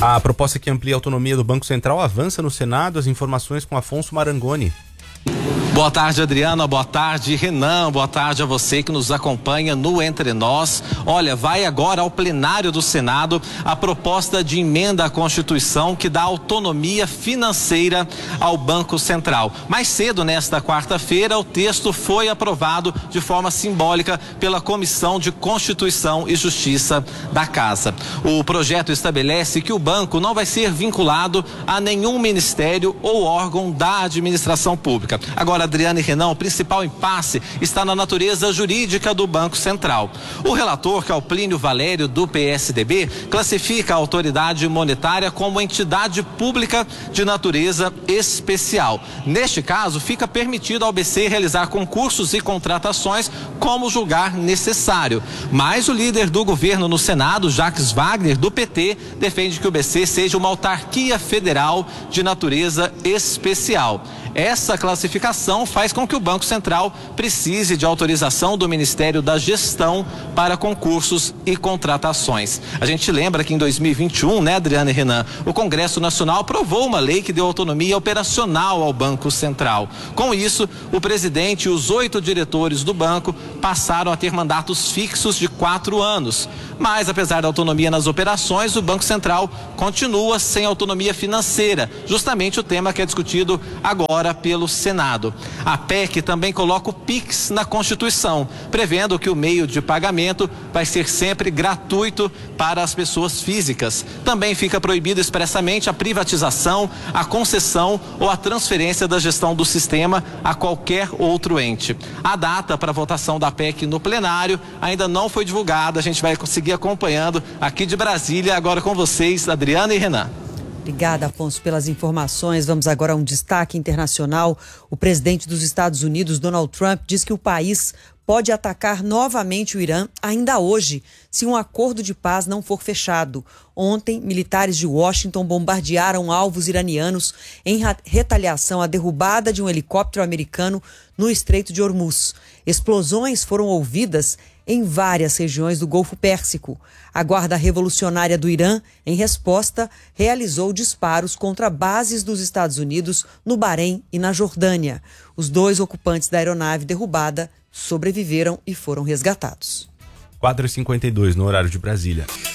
A proposta que amplia a autonomia do Banco Central avança no Senado. As informações com Afonso Marangoni. Boa tarde, Adriana. Boa tarde, Renan. Boa tarde a você que nos acompanha no Entre Nós. Olha, vai agora ao plenário do Senado a proposta de emenda à Constituição que dá autonomia financeira ao Banco Central. Mais cedo, nesta quarta-feira, o texto foi aprovado de forma simbólica pela Comissão de Constituição e Justiça da Casa. O projeto estabelece que o banco não vai ser vinculado a nenhum ministério ou órgão da administração pública. Agora, Adriana e Renan, o principal impasse está na natureza jurídica do Banco Central. O relator, que é o Plínio Valério, do PSDB, classifica a autoridade monetária como entidade pública de natureza especial. Neste caso, fica permitido ao BC realizar concursos e contratações como julgar necessário. Mas o líder do governo no Senado, Jacques Wagner, do PT, defende que o BC seja uma autarquia federal de natureza especial. Essa classificação faz com que o Banco Central precise de autorização do Ministério da Gestão para concursos e contratações. A gente lembra que em 2021, né, Adriana e Renan, o Congresso Nacional aprovou uma lei que deu autonomia operacional ao Banco Central. Com isso, o presidente e os 8 diretores do banco passaram a ter mandatos fixos de 4 anos. Mas, apesar da autonomia nas operações, o Banco Central continua sem autonomia financeira, justamente o tema que é discutido agora pelo Senado. A PEC também coloca o PIX na Constituição, prevendo que o meio de pagamento vai ser sempre gratuito para as pessoas físicas. Também fica proibido expressamente a privatização, a concessão ou a transferência da gestão do sistema a qualquer outro ente. A data para a votação da PEC no plenário ainda não foi divulgada. A gente vai conseguir acompanhando aqui de Brasília, agora com vocês, Adriana e Renan. Obrigada, Afonso, pelas informações. Vamos agora a um destaque internacional. O presidente dos Estados Unidos, Donald Trump, diz que o país pode atacar novamente o Irã ainda hoje, se um acordo de paz não for fechado. Ontem, militares de Washington bombardearam alvos iranianos em retaliação à derrubada de um helicóptero americano no Estreito de Hormuz. Explosões foram ouvidas em várias regiões do Golfo Pérsico. A Guarda Revolucionária do Irã, em resposta, realizou disparos contra bases dos Estados Unidos no Bahrein e na Jordânia. Os 2 ocupantes da aeronave derrubada sobreviveram e foram resgatados. 4h52 no horário de Brasília.